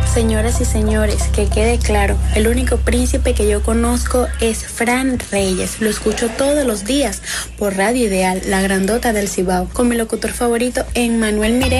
Señoras y señores, que quede claro, el único príncipe que yo conozco es Fran Reyes. Lo escucho todos los días por Radio Ideal, la grandota del Cibao, con mi locutor favorito, Emmanuel Miranda.